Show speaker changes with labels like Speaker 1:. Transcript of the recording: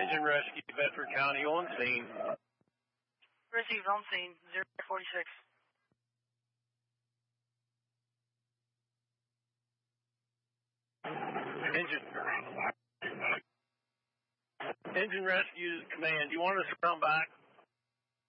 Speaker 1: Engine rescue, Bedford County, on scene.
Speaker 2: Received on scene, 046.
Speaker 1: Engine rescue command. Do you want us to come back?